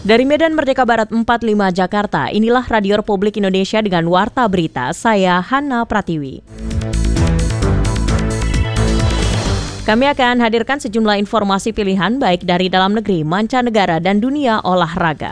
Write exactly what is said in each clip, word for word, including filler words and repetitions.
Dari Medan Merdeka Barat empat puluh lima Jakarta, inilah Radio Republik Indonesia dengan Warta Berita, saya Hana Pratiwi. Kami akan hadirkan sejumlah informasi pilihan baik dari dalam negeri, mancanegara, dan dunia olahraga.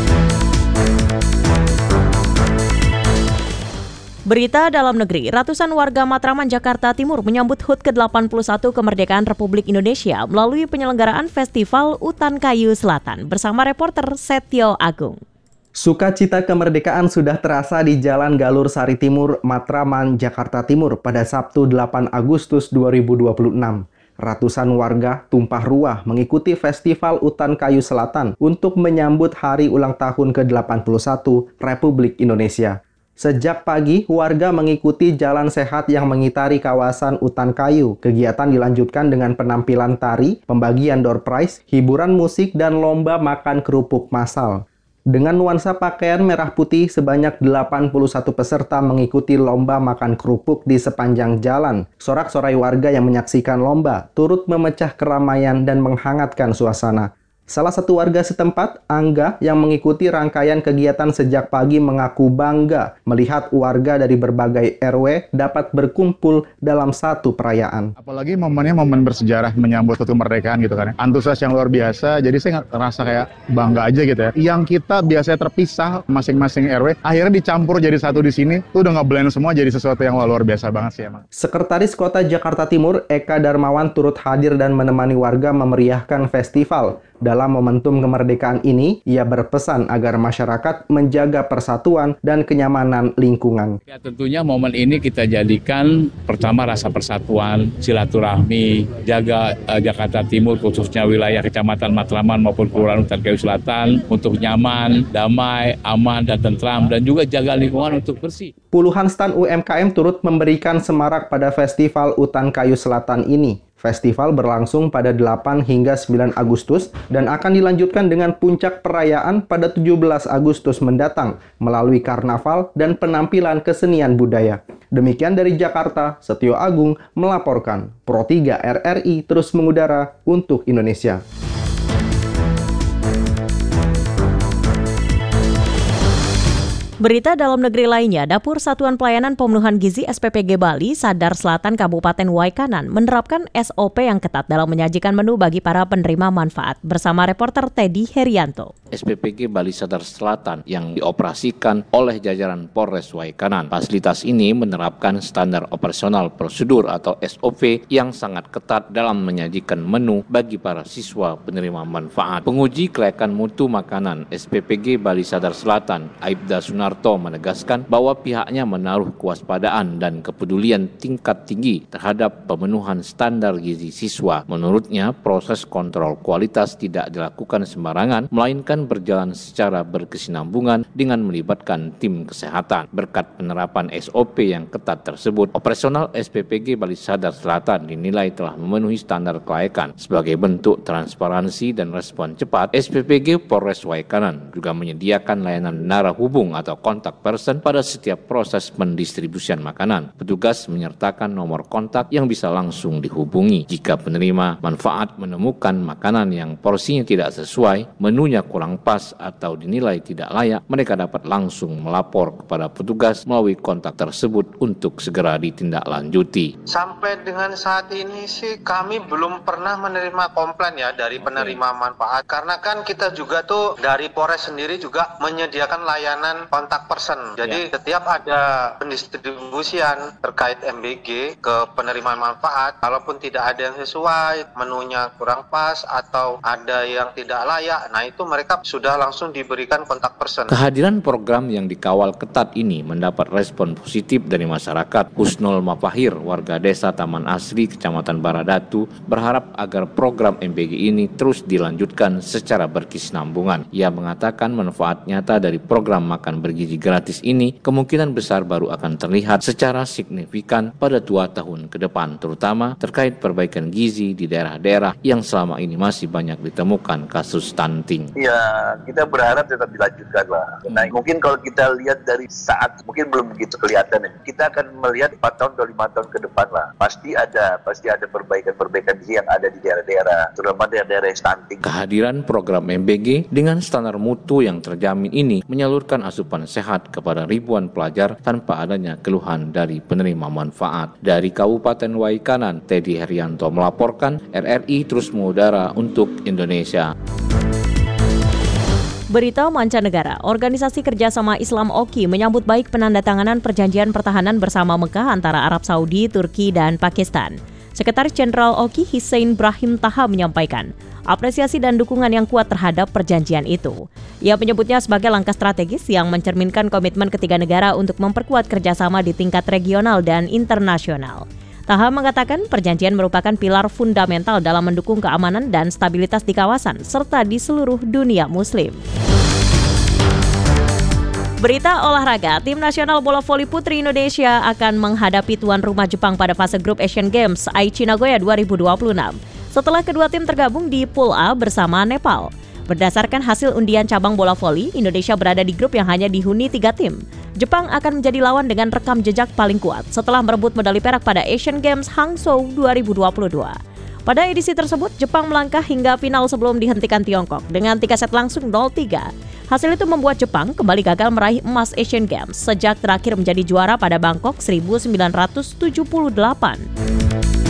Berita dalam negeri, ratusan warga Matraman, Jakarta Timur menyambut H U T ke delapan puluh satu kemerdekaan Republik Indonesia melalui penyelenggaraan Festival Utan Kayu Selatan bersama reporter Setio Agung. Sukacita kemerdekaan sudah terasa di Jalan Galur Sari Timur, Matraman, Jakarta Timur pada Sabtu delapan Agustus dua ribu dua puluh enam. Ratusan warga tumpah ruah mengikuti Festival Utan Kayu Selatan untuk menyambut hari ulang tahun ke delapan puluh satu Republik Indonesia. Sejak pagi, warga mengikuti jalan sehat yang mengitari kawasan Utan Kayu. Kegiatan dilanjutkan dengan penampilan tari, pembagian door prize, hiburan musik, dan lomba makan kerupuk massal. Dengan nuansa pakaian merah putih, sebanyak delapan puluh satu peserta mengikuti lomba makan kerupuk di sepanjang jalan. Sorak-sorai warga yang menyaksikan lomba turut memecah keramaian dan menghangatkan suasana. Salah satu warga setempat, Angga, yang mengikuti rangkaian kegiatan sejak pagi mengaku bangga melihat warga dari berbagai R W dapat berkumpul dalam satu perayaan. Apalagi momennya momen bersejarah menyambut suatu kemerdekaan gitu kan. Antusias yang luar biasa, jadi saya ngerasa kayak bangga aja gitu ya. Yang kita biasanya terpisah masing-masing R W, akhirnya dicampur jadi satu di sini, tuh udah nge-blend semua jadi sesuatu yang luar biasa banget sih emang. Sekretaris Kota Jakarta Timur, Eka Darmawan, turut hadir dan menemani warga memeriahkan festival. Dalam momentum kemerdekaan ini, ia berpesan agar masyarakat menjaga persatuan dan kenyamanan lingkungan. Ya, tentunya momen ini kita jadikan pertama rasa persatuan, silaturahmi, jaga uh, Jakarta Timur khususnya wilayah Kecamatan Matraman maupun Kelurahan Utan Kayu Selatan untuk nyaman, damai, aman, dan tentram, dan juga jaga lingkungan untuk bersih. Puluhan stan U M K M turut memberikan semarak pada Festival Utan Kayu Selatan ini. Festival berlangsung pada delapan hingga sembilan Agustus dan akan dilanjutkan dengan puncak perayaan pada tujuh belas Agustus mendatang melalui karnaval dan penampilan kesenian budaya. Demikian dari Jakarta, Setio Agung melaporkan. Pro tiga R R I terus mengudara untuk Indonesia. Berita dalam negeri lainnya, Dapur Satuan Pelayanan Pemenuhan Gizi S P P G Bali, Sadar Selatan Kabupaten Waikanan, menerapkan S O P yang ketat dalam menyajikan menu bagi para penerima manfaat. Bersama reporter Teddy Herianto. S P P G Bali Sadar Selatan yang dioperasikan oleh jajaran Polres Waikanan. Fasilitas ini menerapkan standar operasional prosedur atau S O P yang sangat ketat dalam menyajikan menu bagi para siswa penerima manfaat. Penguji kelayakan mutu makanan S P P G Bali Sadar Selatan, Aibda Sunar menegaskan bahwa pihaknya menaruh kewaspadaan dan kepedulian tingkat tinggi terhadap pemenuhan standar gizi siswa. Menurutnya, proses kontrol kualitas tidak dilakukan sembarangan, melainkan berjalan secara berkesinambungan dengan melibatkan tim kesehatan. Berkat penerapan S O P yang ketat tersebut, operasional S P P G Bali Sadar Selatan dinilai telah memenuhi standar kelayakan. Sebagai bentuk transparansi dan respon cepat, S P P G Polres Waikanan juga menyediakan layanan menara hubung atau kontak person pada setiap proses pendistribusian makanan. Petugas menyertakan nomor kontak yang bisa langsung dihubungi. Jika penerima manfaat menemukan makanan yang porsinya tidak sesuai, menunya kurang pas atau dinilai tidak layak, mereka dapat langsung melapor kepada petugas melalui kontak tersebut untuk segera ditindaklanjuti. Sampai dengan saat ini sih kami belum pernah menerima komplain ya dari penerima manfaat. Karena kan kita juga tuh dari Polres sendiri juga menyediakan layanan kontak kontak person. Jadi ya. Setiap ada pendistribusian terkait M B G ke penerima manfaat, kalaupun tidak ada yang sesuai, menunya kurang pas atau ada yang tidak layak, nah itu mereka sudah langsung diberikan kontak person. Kehadiran program yang dikawal ketat ini mendapat respon positif dari masyarakat. Husnul Mafahir, warga desa Taman Asri, Kecamatan Baradatu, berharap agar program M B G ini terus dilanjutkan secara berkesinambungan. Ia mengatakan manfaat nyata dari program makan bergizi gizi gratis ini kemungkinan besar baru akan terlihat secara signifikan pada dua tahun ke depan, terutama terkait perbaikan gizi di daerah-daerah yang selama ini masih banyak ditemukan kasus stunting. Ya, kita berharap tetap dilanjutkan lah. Nah, mungkin kalau kita lihat dari saat, mungkin belum begitu kelihatan. Kita akan melihat empat tahun atau lima tahun ke depan lah. Pasti ada, pasti ada perbaikan-perbaikan yang ada di daerah-daerah, terutama daerah-daerah yang stunting. Kehadiran program M B G dengan standar mutu yang terjamin ini menyalurkan asupan sehat kepada ribuan pelajar tanpa adanya keluhan dari penerima manfaat. Dari Kabupaten Waikanan, Teddy Herianto melaporkan, R R I terus mengudara untuk Indonesia. Berita mancanegara, Organisasi Kerjasama Islam O K I menyambut baik penandatanganan perjanjian pertahanan bersama Mekah antara Arab Saudi, Turki, dan Pakistan. Sekretaris Jenderal O K I Hussein Brahim Taha menyampaikan apresiasi dan dukungan yang kuat terhadap perjanjian itu. Ia menyebutnya sebagai langkah strategis yang mencerminkan komitmen ketiga negara untuk memperkuat kerjasama di tingkat regional dan internasional. Taha mengatakan perjanjian merupakan pilar fundamental dalam mendukung keamanan dan stabilitas di kawasan serta di seluruh dunia muslim. Berita olahraga, tim nasional bola voli putri Indonesia akan menghadapi tuan rumah Jepang pada fase grup Asian Games Aichi Nagoya dua ribu dua puluh enam. Setelah kedua tim tergabung di Pool A bersama Nepal. Berdasarkan hasil undian cabang bola voli, Indonesia berada di grup yang hanya dihuni tiga tim. Jepang akan menjadi lawan dengan rekam jejak paling kuat setelah merebut medali perak pada Asian Games Hangzhou dua ribu dua puluh dua. Pada edisi tersebut, Jepang melangkah hingga final sebelum dihentikan Tiongkok dengan tiga set langsung nol tiga. Hasil itu membuat Jepang kembali gagal meraih emas Asian Games sejak terakhir menjadi juara pada Bangkok seribu sembilan ratus tujuh puluh delapan.